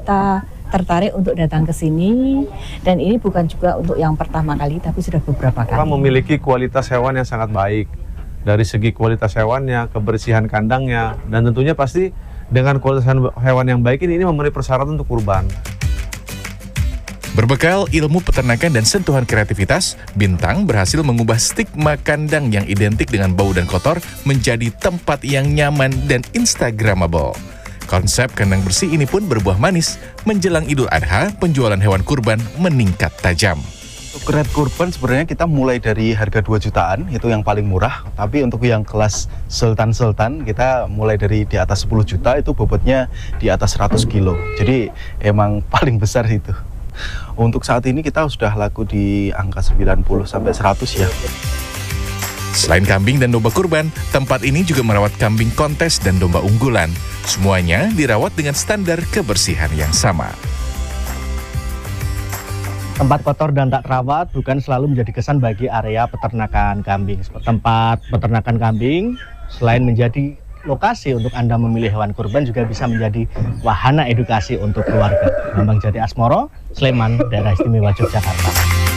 kita tertarik untuk datang ke sini, dan ini bukan juga untuk yang pertama kali, tapi sudah beberapa kali. Memiliki kualitas hewan yang sangat baik, dari segi kualitas hewannya, kebersihan kandangnya, dan tentunya pasti dengan kualitas hewan yang baik ini memenuhi persyaratan untuk kurban. Berbekal ilmu peternakan dan sentuhan kreativitas, Bintang berhasil mengubah stigma kandang yang identik dengan bau dan kotor menjadi tempat yang nyaman dan instagramable. Konsep kandang bersih ini pun berbuah manis. Menjelang Idul Adha, penjualan hewan kurban meningkat tajam. Untuk red kurban sebenarnya kita mulai dari harga 2 jutaan, itu yang paling murah. Tapi untuk yang kelas sultan-sultan, kita mulai dari di atas 10 juta, itu bobotnya di atas 100 kilo. Jadi emang paling besar itu. Untuk saat ini kita sudah laku di angka 90 sampai 100 ya. Selain kambing dan domba kurban, tempat ini juga merawat kambing kontes dan domba unggulan. Semuanya dirawat dengan standar kebersihan yang sama. Tempat kotor dan tak terawat bukan selalu menjadi kesan bagi area peternakan kambing. Tempat peternakan kambing selain menjadi lokasi untuk Anda memilih hewan kurban, juga bisa menjadi wahana edukasi untuk keluarga. Bambang Jati Asmoro, Sleman, Daerah Istimewa Yogyakarta.